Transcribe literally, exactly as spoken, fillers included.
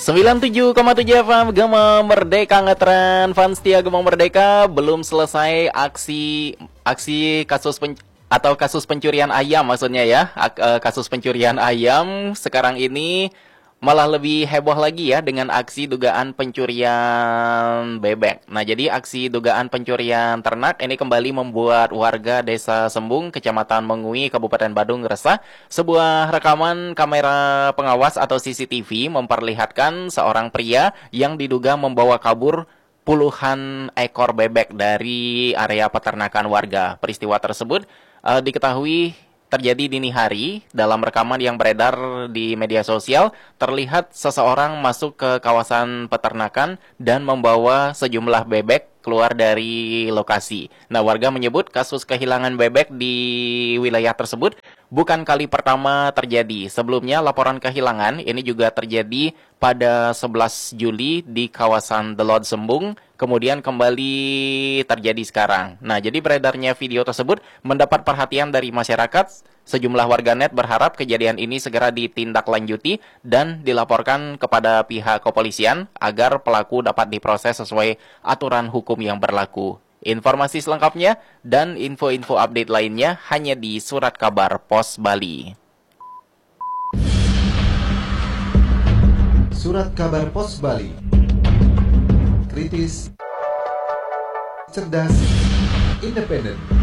sembilan puluh tujuh koma tujuh F M Gema Merdeka ngetren fans setia Gema Merdeka. Belum selesai aksi aksi kasus pen, atau kasus pencurian ayam maksudnya ya. Kasus pencurian ayam sekarang ini malah lebih heboh lagi ya dengan aksi dugaan pencurian bebek. Nah, jadi aksi dugaan pencurian ternak ini kembali membuat warga Desa Sembung, Kecamatan Mengui, Kabupaten Badung resah. Sebuah rekaman kamera pengawas atau C C T V memperlihatkan seorang pria yang diduga membawa kabur puluhan ekor bebek dari area peternakan warga. Peristiwa tersebut uh, diketahui terjadi dini hari. Dalam rekaman yang beredar di media sosial, terlihat seseorang masuk ke kawasan peternakan dan membawa sejumlah bebek keluar dari lokasi. Nah, warga menyebut kasus kehilangan bebek di wilayah tersebut bukan kali pertama terjadi. Sebelumnya, laporan kehilangan ini juga terjadi pada sebelas Juli di kawasan Delod Sembung, kemudian kembali terjadi sekarang. Nah, jadi beredarnya video tersebut mendapat perhatian dari masyarakat. Sejumlah warganet berharap kejadian ini segera ditindaklanjuti dan dilaporkan kepada pihak kepolisian agar pelaku dapat diproses sesuai aturan hukum yang berlaku. Informasi selengkapnya dan info-info update lainnya hanya di Surat Kabar Pos Bali. Surat Kabar Pos Bali. Kritis, cerdas, independen.